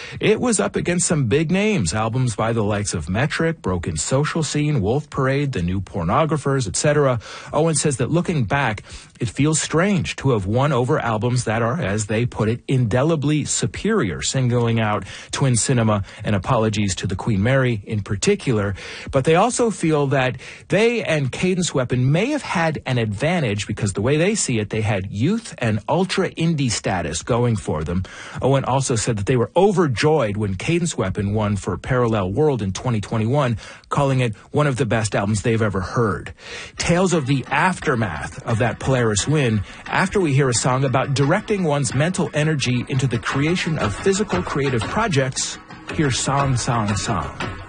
it was up against some big names, albums by the likes of Metric, Broken Social Scene, Wolf Parade, The New Pornographers, etc. Owen says that looking back, it feels strange to have won over albums that are, as they put it, indelibly superior, singling out Twin Cinema and Apologies to the Queen Mary in particular. But they also feel that they and Cadence Weapon may have had an advantage because the way they see it, they had youth and ultra indie status going for them. Owen also said that they were overjoyed when Cadence Weapon won for Parallel World in 2021, calling it one of the best albums they've ever heard. Tales of the aftermath of that Polaris win after we hear a song about directing one's mental energy into the creation of physical creative projects. Here's Song, Song, Song.